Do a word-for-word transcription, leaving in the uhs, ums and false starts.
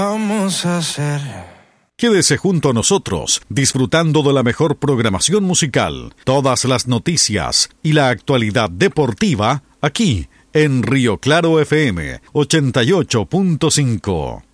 Vamos a hacer. Quédese junto a nosotros, disfrutando de la mejor programación musical, todas las noticias y la actualidad deportiva, aquí en Río Claro F M ochenta y ocho punto cinco.